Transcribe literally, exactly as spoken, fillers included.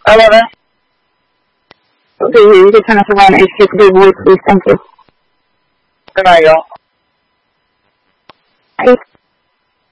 eleven. Okay, you can turn us around and speak big voice, please. Thank you. Good night, y'all. Bye.